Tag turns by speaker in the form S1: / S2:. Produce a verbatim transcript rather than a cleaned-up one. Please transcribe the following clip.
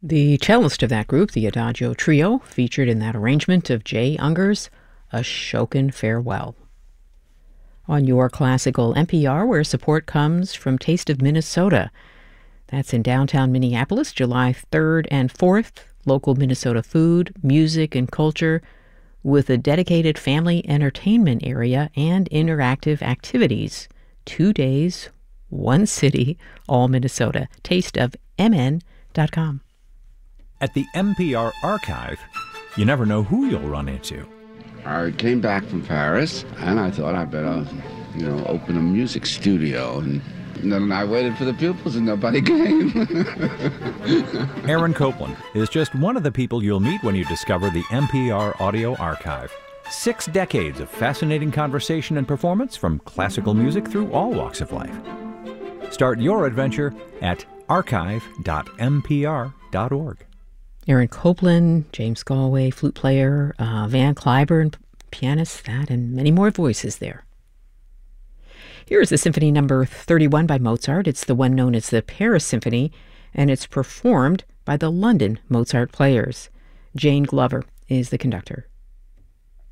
S1: The cellist of that group, the Adagio Trio, featured in that arrangement of Jay Unger's Ashokan Farewell. On your classical N P R, where support comes from Taste of Minnesota. That's in downtown Minneapolis, July third and fourth. Local Minnesota food, music, and culture with a dedicated family entertainment area and interactive activities. Two days, one city, all Minnesota. taste of m n dot com.
S2: At the N P R Archive, you never know who you'll run into.
S3: I came back from Paris, and I thought I better, you know, open a music studio. And then I waited for the pupils, and nobody came.
S2: Aaron Copland is just one of the people you'll meet when you discover the N P R Audio Archive. Six decades of fascinating conversation and performance from classical music through all walks of life. Start your adventure at archive dot n p r dot org.
S1: Aaron Copland, James Galway, flute player, uh, Van Cliburn, pianist, that, and many more voices there. Here is the Symphony Number thirty-one by Mozart. It's the one known as the Paris Symphony, and it's performed by the London Mozart Players. Jane Glover is the conductor.